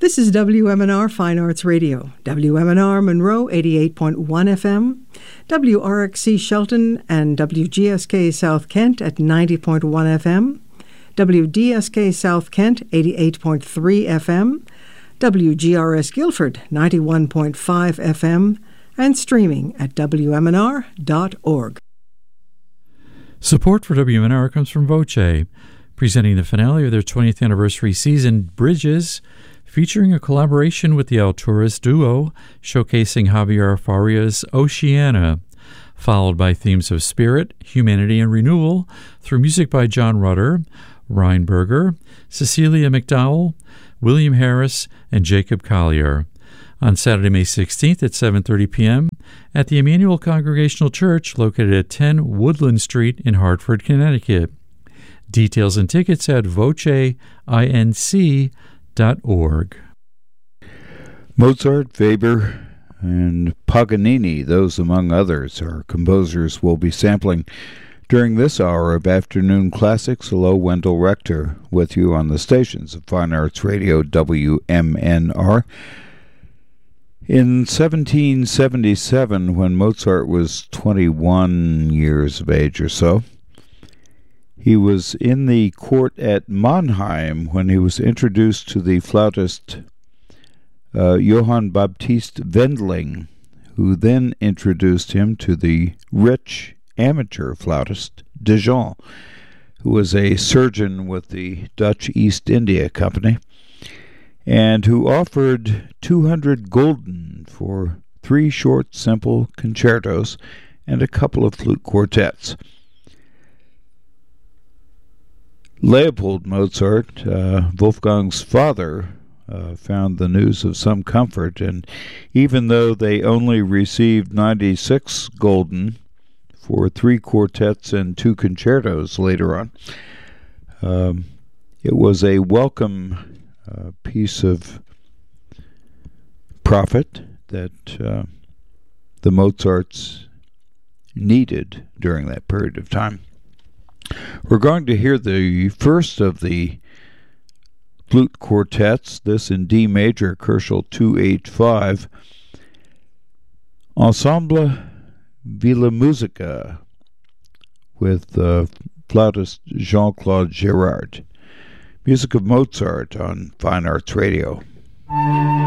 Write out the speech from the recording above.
This is WMNR Fine Arts Radio, WMNR Monroe 88.1 FM, WRXC Shelton and WGSK South Kent at 90.1 FM, WDSK South Kent 88.3 FM, WGRS Guilford 91.5 FM, and streaming at WMNR.org. Support for WMNR comes from Voce, presenting the finale of their 20th anniversary season, Bridges, featuring a collaboration with the Alturas duo, showcasing Javier Faria's Oceana, followed by themes of spirit, humanity, and renewal through music by John Rutter, Ryan Berger, Cecilia McDowell, William Harris, and Jacob Collier. On Saturday, May 16th at 7:30 p.m. at the Emmanuel Congregational Church located at 10 Woodland Street in Hartford, Connecticut. Details and tickets at voceinc.org. Mozart, Weber, and Paganini, those among others, are composers we'll be sampling during this hour of Afternoon Classics. Hello, Wendell Rector with you on the stations of Fine Arts Radio, WMNR. In 1777, when Mozart was 21 years of age or so, he was in the court at Mannheim when he was introduced to the flautist Johann Baptist Wendling, who then introduced him to the rich amateur flautist Dijon, who was a surgeon with the Dutch East India Company, and who offered 200 gulden for 3 short, simple concertos and a couple of flute quartets. Leopold Mozart, Wolfgang's father, found the news of some comfort, and even though they only received 96 gulden for 3 quartets and 2 concertos later on, it was a welcome piece of profit that the Mozarts needed during that period of time. We're going to hear the first of the flute quartets, this in D major, Koelschel 285, Ensemble Villa Musica, with flautist Jean-Claude Girard. Music of Mozart on Fine Arts Radio.